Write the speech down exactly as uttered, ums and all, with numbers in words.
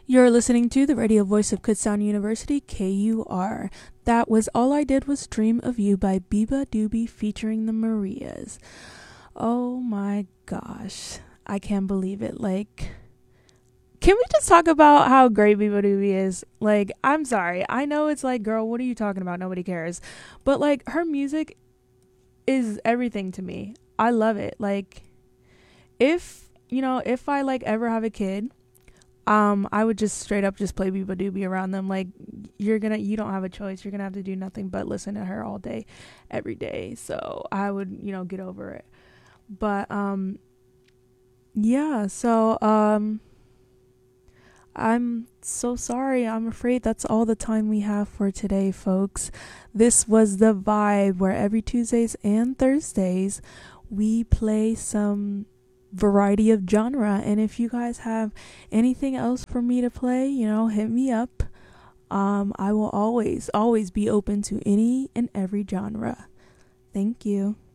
You're listening to the radio voice of Kutztown University, K U R. That was All I Did Was Dream of You by Biba Doobie featuring the Marias. Oh my gosh. I can't believe it. Like, can we just talk about how great Biba Doobie is? Like, I'm sorry. I know it's like, girl, what are you talking about? Nobody cares. But, like, her music is everything to me. I love it. Like, if, you know, if I, like, ever have a kid, Um, I would just straight up just play Biba Doobie around them. Like, you're gonna, you don't have a choice. You're gonna have to do nothing but listen to her all day, every day. So I would, you know, get over it. But, um, yeah, so, um, I'm so sorry. I'm afraid that's all the time we have for today, folks. This was The Vibe, where every Tuesdays and Thursdays we play some variety of genre, and if you guys have anything else for me to play, you know, hit me up. um I will always always be open to any and every genre. Thank you.